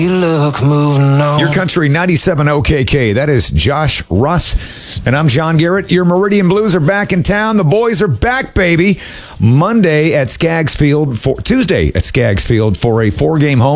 look, moving on. Your Country 97 OKK. That is Josh Russ. And I'm John Garrett. Your Meridian Blues are back in town. The boys are back, baby. Tuesday at Skaggs Field for a 4-game home